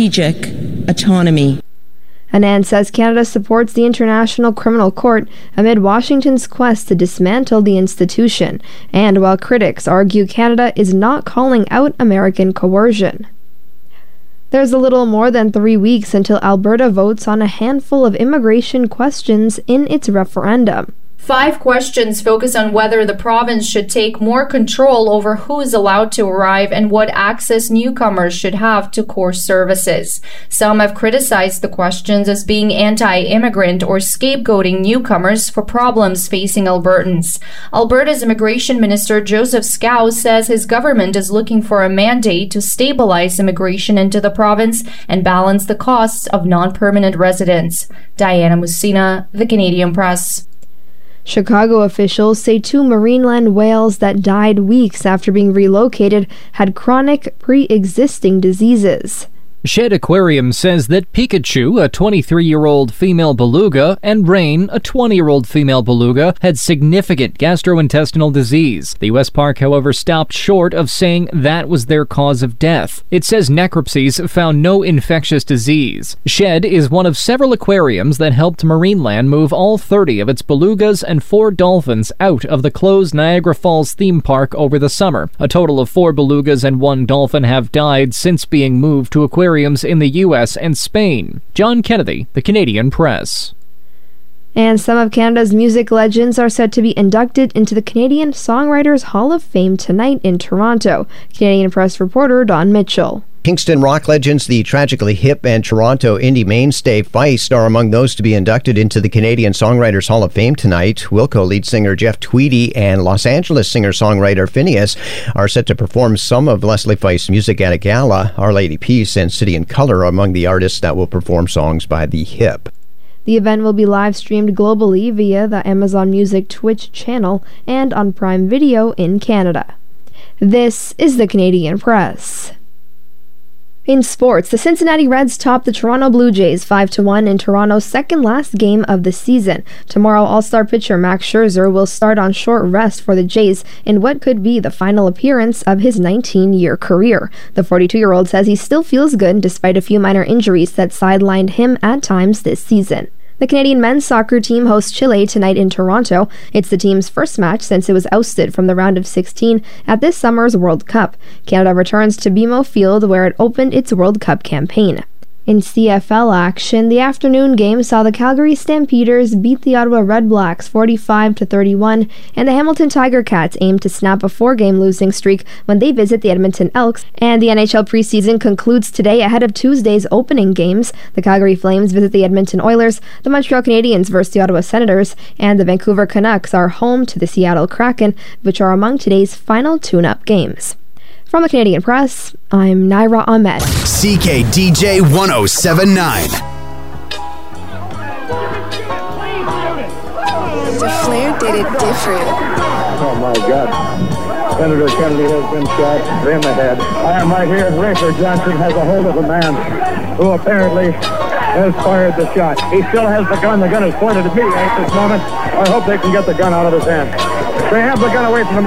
strategic autonomy. Anand says Canada supports the International Criminal Court amid Washington's quest to dismantle the institution, and while critics argue Canada is not calling out American coercion. There's a little more than 3 weeks until Alberta votes on a handful of immigration questions in its referendum. 5 questions focus on whether the province should take more control over who is allowed to arrive and what access newcomers should have to core services. Some have criticized the questions as being anti-immigrant or scapegoating newcomers for problems facing Albertans. Alberta's Immigration Minister Joseph Scow says his government is looking for a mandate to stabilize immigration into the province and balance the costs of non-permanent residents. Diana Musina, The Canadian Press. Chicago officials say 2 Marineland whales that died weeks after being relocated had chronic pre-existing diseases. Shed Aquarium says that Pikachu, a 23-year-old female beluga, and Rain, a 20-year-old female beluga, had significant gastrointestinal disease. The U.S. park, however, stopped short of saying that was their cause of death. It says necropsies found no infectious disease. Shed is one of several aquariums that helped Marineland move all 30 of its belugas and 4 dolphins out of the closed Niagara Falls theme park over the summer. A total of 4 belugas and 1 dolphin have died since being moved to aquariums in the U.S. and Spain. John Kennedy, The Canadian Press. And some of Canada's music legends are set to be inducted into the Canadian Songwriters Hall of Fame tonight in Toronto. Canadian Press reporter Don Mitchell. Kingston rock legends, the tragically hip and Toronto indie mainstay Feist are among those to be inducted into the Canadian Songwriters Hall of Fame tonight. Wilco lead singer Jeff Tweedy and Los Angeles singer-songwriter Phineas are set to perform some of Leslie Feist's music at a gala. Our Lady Peace and City and Color are among the artists that will perform songs by the hip. The event will be live-streamed globally via the Amazon Music Twitch channel and on Prime Video in Canada. This is the Canadian Press. In sports, the Cincinnati Reds topped the Toronto Blue Jays 5-1 in Toronto's second-last game of the season. Tomorrow, All-Star pitcher Max Scherzer will start on short rest for the Jays in what could be the final appearance of his 19-year career. The 42-year-old says he still feels good despite a few minor injuries that sidelined him at times this season. The Canadian men's soccer team hosts Chile tonight in Toronto. It's the team's first match since it was ousted from the round of 16 at this summer's World Cup. Canada returns to BMO Field where it opened its World Cup campaign. In CFL action, the afternoon game saw the Calgary Stampeders beat the Ottawa Redblacks 45-31, and the Hamilton Tiger Cats aim to snap a 4-game losing streak when they visit the Edmonton Elks. And the NHL preseason concludes today ahead of Tuesday's opening games. The Calgary Flames visit the Edmonton Oilers, the Montreal Canadiens versus the Ottawa Senators, and the Vancouver Canucks are home to the Seattle Kraken, which are among today's final tune-up games. From the Canadian Press, I'm Naira Ahmed. CKDJ 1079. The Flair did it different. Oh my God. Senator Kennedy has been shot in the head. I am right here. Rafer Johnson has a hold of a man who apparently has fired the shot. He still has the gun. The gun is pointed at me at this moment. I hope they can get the gun out of his hand. They have the gun away from the